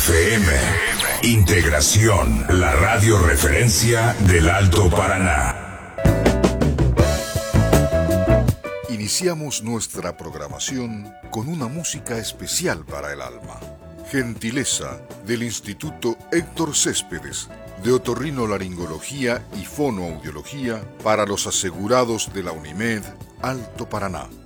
FM. Integración, la radio referencia del Alto Paraná. Iniciamos nuestra programación con una música especial para el alma. Gentileza del Instituto Héctor Céspedes de Otorrinolaringología y Fonoaudiología para los asegurados de la Unimed Alto Paraná.